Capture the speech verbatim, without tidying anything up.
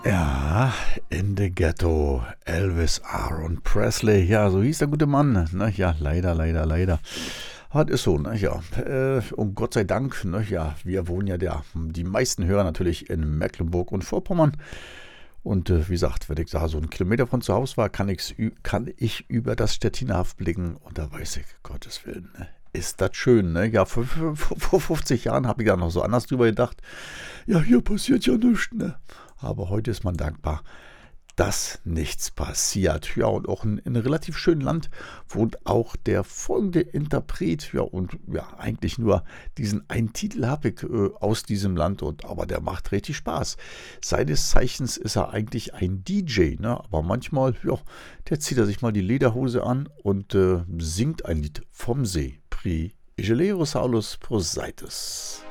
Ja, in the Ghetto, Elvis Aaron Presley, ja, so hieß der gute Mann, ne? Ja, leider, leider, leider. Hat ist so, ne? Ja, äh, und Gott sei Dank, ne? Ja, wir wohnen ja der, die meisten Hörer natürlich in Mecklenburg und Vorpommern. Und äh, wie gesagt, wenn ich da so einen Kilometer von zu Hause war, kann, ich's, ü- kann ich über das Stettinerhaff blicken und da weiß ich, Gottes Willen, ne? Ist das schön, ne? Ja, vor, vor, vor fünfzig Jahren habe ich da noch so anders drüber gedacht. Ja, hier passiert ja nichts, ne? Aber heute ist man dankbar, dass nichts passiert. Ja, und auch in, in einem relativ schönen Land wohnt auch der folgende Interpret. Ja, und ja, eigentlich nur diesen einen Titel habe ich äh, aus diesem Land, und, aber der macht richtig Spaß. Seines Zeichens ist er eigentlich ein D J, ne? Aber manchmal, ja, der zieht er sich mal die Lederhose an und äh, singt ein Lied vom See. Pri Igelerosaurus prosaitis.